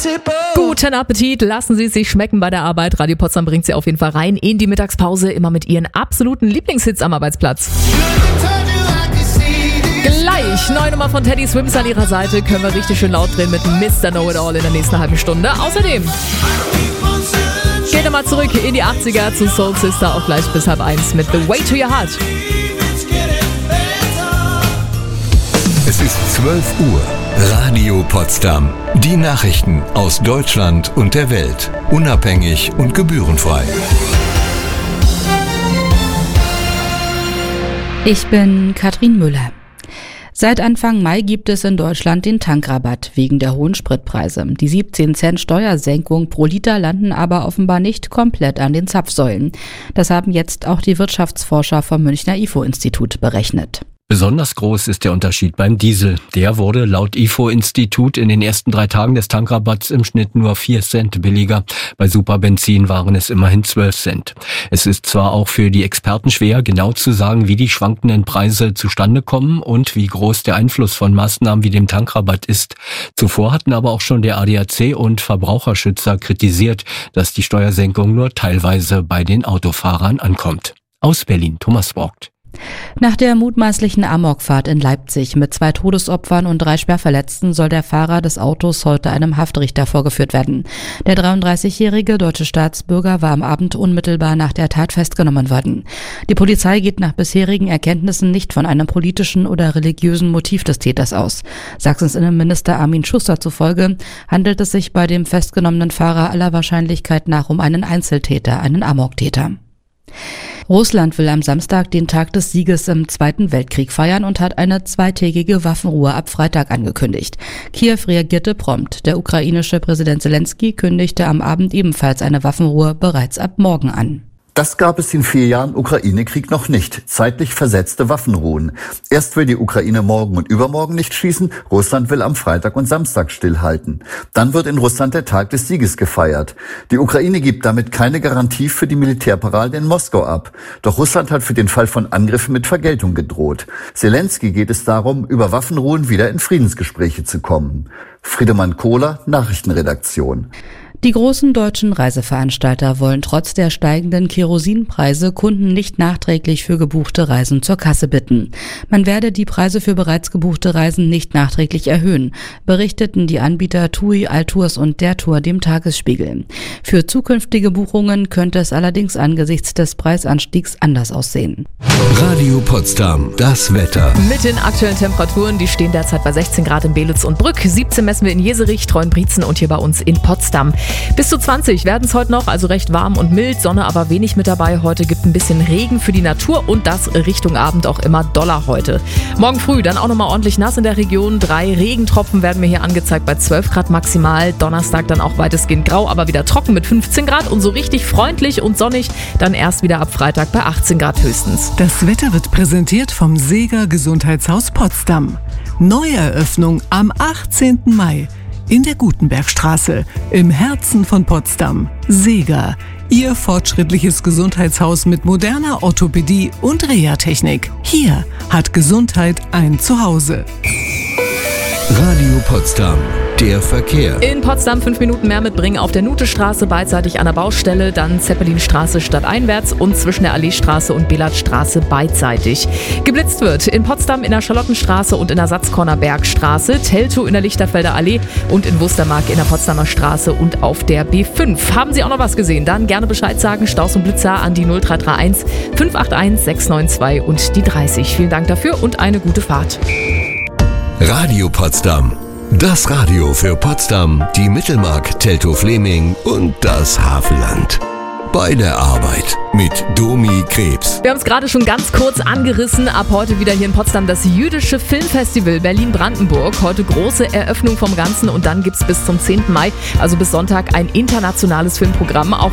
Guten Appetit, lassen Sie es sich schmecken bei der Arbeit. Radio Potsdam bringt Sie auf jeden Fall rein in die Mittagspause, immer mit Ihren absoluten Lieblingshits am Arbeitsplatz. Gleich, neue Nummer von Teddy Swims an Ihrer Seite, können wir richtig schön laut drehen mit Mr. Know-It-All in der nächsten halben Stunde. Außerdem geht er mal zurück in die 80er zu Soul Sister, auch gleich bis 12:30 mit The Way to Your Heart. Es ist 12 Uhr. Radio Potsdam. Die Nachrichten aus Deutschland und der Welt. Unabhängig und gebührenfrei. Ich bin Katrin Müller. Seit Anfang Mai gibt es in Deutschland den Tankrabatt wegen der hohen Spritpreise. Die 17 Cent Steuersenkung pro Liter landen aber offenbar nicht komplett an den Zapfsäulen. Das haben jetzt auch die Wirtschaftsforscher vom Münchner IFO-Institut berechnet. Besonders groß ist der Unterschied beim Diesel. Der wurde laut IFO-Institut in den ersten 3 Tagen des Tankrabatts im Schnitt nur 4 Cent billiger. Bei Superbenzin waren es immerhin 12 Cent. Es ist zwar auch für die Experten schwer, genau zu sagen, wie die schwankenden Preise zustande kommen und wie groß der Einfluss von Maßnahmen wie dem Tankrabatt ist. Zuvor hatten aber auch schon der ADAC und Verbraucherschützer kritisiert, dass die Steuersenkung nur teilweise bei den Autofahrern ankommt. Aus Berlin, Thomas Vogt. Nach der mutmaßlichen Amokfahrt in Leipzig mit 2 Todesopfern und 3 Schwerverletzten soll der Fahrer des Autos heute einem Haftrichter vorgeführt werden. Der 33-jährige deutsche Staatsbürger war am Abend unmittelbar nach der Tat festgenommen worden. Die Polizei geht nach bisherigen Erkenntnissen nicht von einem politischen oder religiösen Motiv des Täters aus. Sachsens Innenminister Armin Schuster zufolge handelt es sich bei dem festgenommenen Fahrer aller Wahrscheinlichkeit nach um einen Einzeltäter, einen Amoktäter. Russland will am Samstag den Tag des Sieges im Zweiten Weltkrieg feiern und hat eine 2-tägige Waffenruhe ab Freitag angekündigt. Kiew reagierte prompt. Der ukrainische Präsident Zelensky kündigte am Abend ebenfalls eine Waffenruhe bereits ab morgen an. Das gab es in 4 Jahren Ukraine-Krieg noch nicht. Zeitlich versetzte Waffenruhen. Erst will die Ukraine morgen und übermorgen nicht schießen. Russland will am Freitag und Samstag stillhalten. Dann wird in Russland der Tag des Sieges gefeiert. Die Ukraine gibt damit keine Garantie für die Militärparade in Moskau ab. Doch Russland hat für den Fall von Angriffen mit Vergeltung gedroht. Zelensky geht es darum, über Waffenruhen wieder in Friedensgespräche zu kommen. Friedemann Kohler, Nachrichtenredaktion. Die großen deutschen Reiseveranstalter wollen trotz der steigenden Kerosinpreise Kunden nicht nachträglich für gebuchte Reisen zur Kasse bitten. Man werde die Preise für bereits gebuchte Reisen nicht nachträglich erhöhen, berichteten die Anbieter TUI, Altours und der Tour dem Tagesspiegel. Für zukünftige Buchungen könnte es allerdings angesichts des Preisanstiegs anders aussehen. Radio Potsdam, das Wetter. Mit den aktuellen Temperaturen, die stehen derzeit bei 16 Grad in Belitz und Brück, 17 messen wir in Jeserich, Treuenbrietzen und hier bei uns in Potsdam. Bis zu 20 werden es heute noch, also recht warm und mild, Sonne aber wenig mit dabei. Heute gibt ein bisschen Regen für die Natur und das Richtung Abend auch immer doller heute. Morgen früh dann auch nochmal ordentlich nass in der Region. 3 Regentropfen werden mir hier angezeigt bei 12 Grad maximal. Donnerstag dann auch weitestgehend grau, aber wieder trocken mit 15 Grad und so richtig freundlich und sonnig dann erst wieder ab Freitag bei 18 Grad höchstens. Das Wetter wird präsentiert vom Seeger Gesundheitshaus Potsdam. Neueröffnung am 18. Mai. In der Gutenbergstraße, im Herzen von Potsdam. Seeger, Ihr fortschrittliches Gesundheitshaus mit moderner Orthopädie und Reha-Technik. Hier hat Gesundheit ein Zuhause. Radio Potsdam, der Verkehr. In Potsdam 5 Minuten mehr mitbringen auf der Nutestraße beidseitig an der Baustelle, dann Zeppelinstraße stadteinwärts und zwischen der Alleestraße und Belatstraße beidseitig. Geblitzt wird in Potsdam in der Charlottenstraße und in der Satzkorner Bergstraße, Teltow in der Lichterfelder Allee und in Wustermark in der Potsdamer Straße und auf der B5. Haben Sie auch noch was gesehen? Dann gerne Bescheid sagen, Staus und Blitzer an die 0331 581 692 und die 30. Vielen Dank dafür und eine gute Fahrt. Radio Potsdam. Das Radio für Potsdam, die Mittelmark, Teltow-Fleming und das Havelland. Bei der Arbeit mit Domi Krebs. Wir haben es gerade schon ganz kurz angerissen. Ab heute wieder hier in Potsdam das Jüdische Filmfestival Berlin-Brandenburg. Heute große Eröffnung vom Ganzen und dann gibt es bis zum 10. Mai, also bis Sonntag, ein internationales Filmprogramm. Auch